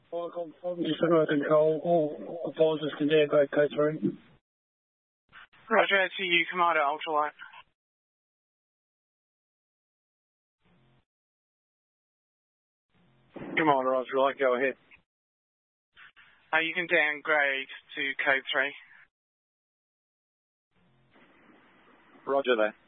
I'm just looking at control. All advisors can do go through. Roger, to you, Commander Ultralight. Commander Ultralight, go ahead. You can downgrade to Code 3. Roger that.